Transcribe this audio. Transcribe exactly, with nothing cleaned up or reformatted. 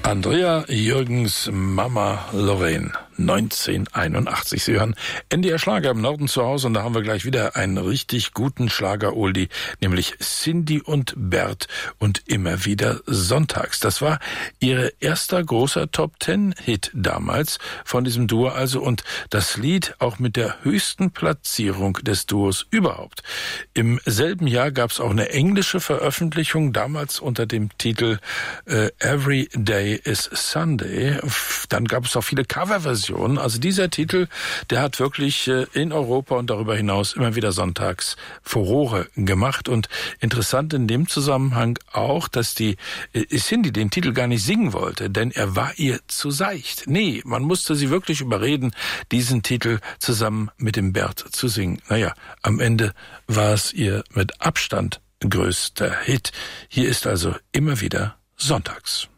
Andrea Jürgens Mama Lorraine, neunzehnhunderteinundachtzig. Sie hören N D R Schlager im Norden zu Hause und da haben wir gleich wieder einen richtig guten Schlager-Oldie, nämlich Cindy und Bert und immer wieder sonntags. Das war ihr erster großer Top-Ten-Hit damals von diesem Duo also und das Lied auch mit der höchsten Platzierung des Duos überhaupt. Im selben Jahr gab es auch eine englische Veröffentlichung, damals unter dem Titel äh, Every Day is Sunday. Dann gab es auch viele Coverversionen. Also dieser Titel, der hat wirklich in Europa und darüber hinaus immer wieder sonntags Furore gemacht. Und interessant in dem Zusammenhang auch, dass die Cindy den Titel gar nicht singen wollte, denn er war ihr zu seicht. Nee, man musste sie wirklich überreden, diesen Titel zusammen mit dem Bert zu singen. Naja, am Ende war es ihr mit Abstand größter Hit. Hier ist also immer wieder sonntags.